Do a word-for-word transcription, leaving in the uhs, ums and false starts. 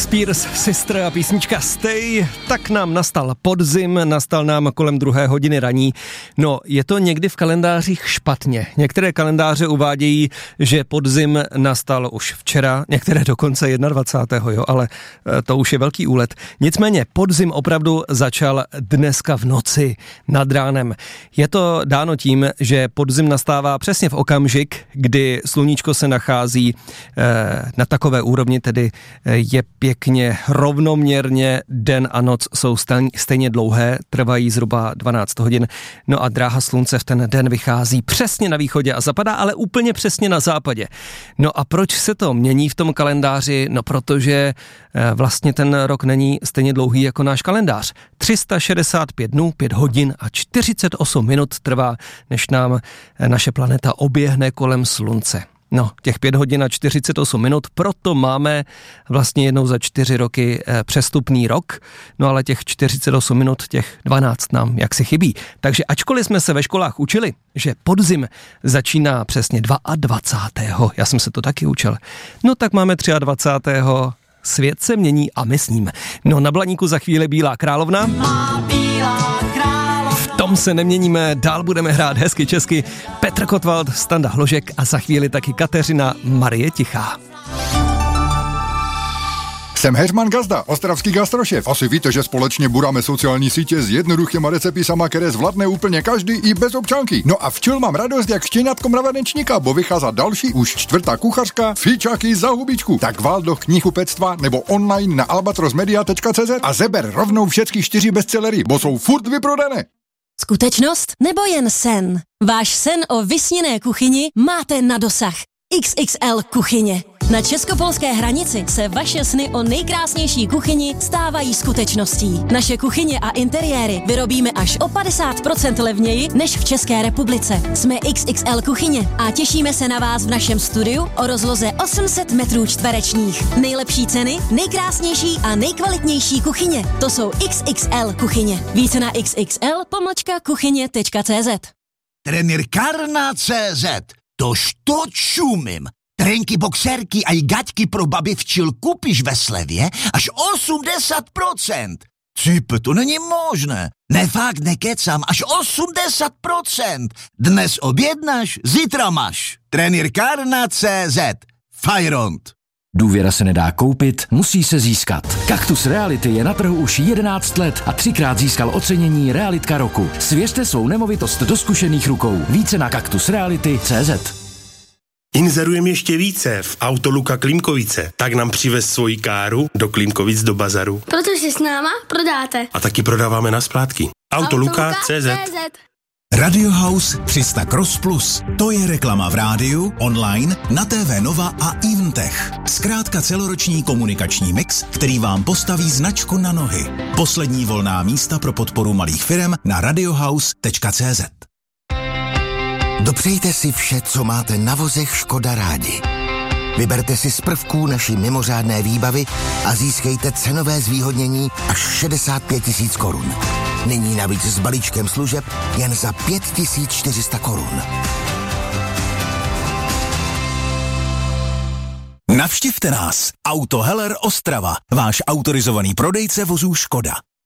Spears, Sister a písnička Stay. Tak nám nastal podzim, nastal nám kolem druhé hodiny raní. No, je to někdy v kalendářích špatně. Některé kalendáře uvádějí, že podzim nastal už včera, některé dokonce dvacátého prvního jo, ale to už je velký úlet. Nicméně podzim opravdu začal dneska v noci nad ránem. Je to dáno tím, že podzim nastává přesně v okamžik, kdy sluníčko se nachází eh, na takové úrovni, tedy je pěkně rovnoměrně, den a noc jsou stejně dlouhé, trvají zhruba dvanáct hodin, no a dráha slunce v ten den vychází přesně na východě a zapadá, ale úplně přesně na západě. No a proč se to mění v tom kalendáři? No protože vlastně ten rok není stejně dlouhý jako náš kalendář. tři sta šedesát pět dnů, pět hodin a čtyřicet osm minut trvá, než nám naše planeta oběhne kolem slunce. No, těch pět hodin a čtyřicet osm minut, proto máme vlastně jednou za čtyři roky přestupný rok, no ale těch čtyřicet osm minut, těch dvanáct nám jaksi chybí. Takže ačkoliv jsme se ve školách učili, že podzim začíná přesně dvacátého druhého já jsem se to taky učil, no tak máme dvacátého třetího Svět se mění a my s ním. No na Blaníku za chvíli Bílá královna. Má bílá královna. V tom se neměníme, dál budeme hrát hezky česky. Petr Kotwald, Standa Hložek a za chvíli taky Kateřina Marie Tichá. Jsem Heřman Gazda, ostravský gastrošef. Asi víte, že společně buráme sociální sítě s jednoduchýma receptisama, které zvládne úplně každý i bez občanky. No a včel mám radost jak štěňatko mravenečníka, bo vychází další už čtvrtá kuchařka Fíčaky za hubičku. Tak vál do knihkupectva nebo online na albatrosmedia tečka cé zet a zeber rovnou všechny čtyři bestsellery, bo jsou furt vyprodané. Skutečnost nebo jen sen? Váš sen o vysněné kuchyni máte na dosah. iks iks el kuchyně. Na českopolské hranici se vaše sny o nejkrásnější kuchyni stávají skutečností. Naše kuchyně a interiéry vyrobíme až o padesát procent levněji než v České republice. Jsme iks iks el kuchyně a těšíme se na vás v našem studiu o rozloze osm set metrů čtverečních. Nejlepší ceny, nejkrásnější a nejkvalitnější kuchyně. To jsou iks iks el kuchyně. Více na iks iks el pomlčka kuchyně tečka cé zet. Trenérkárna tečka cé zet. Tož to čumím. Trenky, boxerky a i gaťky pro babi včil kupíš ve slevě až osmdesát procent. Cipe, to není možné. Ne, fakt nekecám, až osmdesát procent. Dnes objednáš, zítra máš. Trenérkárna tečka cé zet. Fajront. Důvěra se nedá koupit, musí se získat. Kaktus Reality je na trhu už jedenáct let a třikrát získal ocenění Realitka roku. Svěřte svou nemovitost do zkušených rukou. Více na kaktus reality tečka cé zet. Inzerujeme ještě více v Autoluka Klímkovice. Tak nám přivez svoji káru do Klímkovic do bazaru. Protože s náma prodáte. A taky prodáváme na splátky. Autoluka tečka cé zet. Radio House tři sta Cross Plus. To je reklama v rádiu, online, na té vé Nova a Eventech. Zkrátka celoroční komunikační mix, který vám postaví značku na nohy. Poslední volná místa pro podporu malých firem na radiohouse tečka cé zet. Dopřejte si vše, co máte na vozech Škoda rádi. Vyberte si z prvků naší mimořádné výbavy a získejte cenové zvýhodnění až šedesát pět tisíc korun. Nyní navíc s balíčkem služeb jen za pět tisíc čtyři sta korun. Navštivte nás. Auto Heller Ostrava, váš autorizovaný prodejce vozů Škoda.